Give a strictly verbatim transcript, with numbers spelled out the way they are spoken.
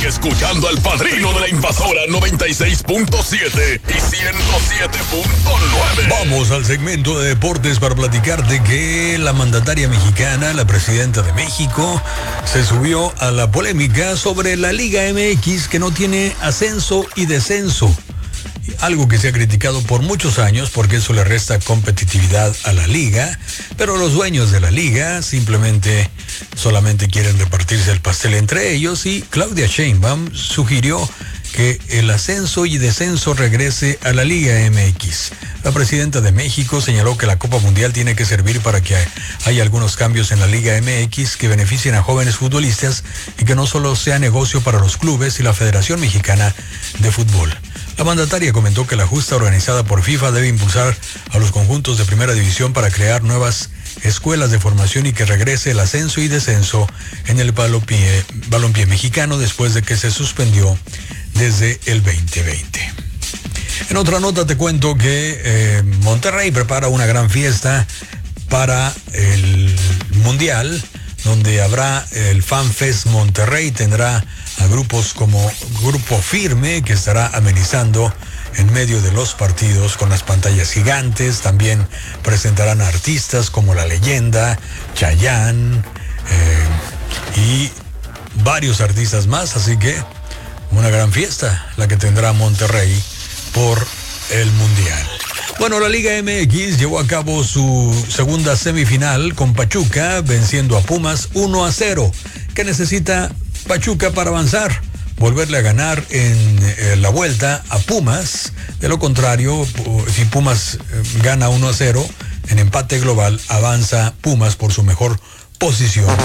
Sigue escuchando al Padrino de la Invasora noventa y seis punto siete y ciento siete punto nueve. Vamos al segmento de deportes para platicar de que la mandataria mexicana, la presidenta de México, se subió a la polémica sobre la Liga M X, que no tiene ascenso y descenso. Algo que se ha criticado por muchos años porque eso le resta competitividad a la liga, pero los dueños de la liga simplemente solamente quieren repartirse el pastel entre ellos, y Claudia Sheinbaum sugirió que el ascenso y descenso regrese a la Liga M X. La presidenta de México señaló que la Copa Mundial tiene que servir para que haya algunos cambios en la Liga M X que beneficien a jóvenes futbolistas y que no solo sea negocio para los clubes y la Federación Mexicana de Fútbol. La mandataria comentó que la justa organizada por FIFA debe impulsar a los conjuntos de primera división para crear nuevas escuelas de formación y que regrese el ascenso y descenso en el balompié, balompié mexicano después de que se suspendió desde el veinte veinte. En otra nota te cuento que eh, Monterrey prepara una gran fiesta para el Mundial, donde habrá el Fan Fest Monterrey. Tendrá a grupos como Grupo Firme, que estará amenizando en medio de los partidos con las pantallas gigantes. También presentarán a artistas como La Leyenda, Chayanne eh, y varios artistas más, así que una gran fiesta la que tendrá Monterrey por el Mundial. Bueno, la Liga M X llevó a cabo su segunda semifinal con Pachuca, venciendo a Pumas uno a cero. ¿Qué necesita Pachuca para avanzar? Volverle a ganar en eh, la vuelta a Pumas. De lo contrario, si Pumas eh, gana uno a cero, en empate global avanza Pumas por su mejor posición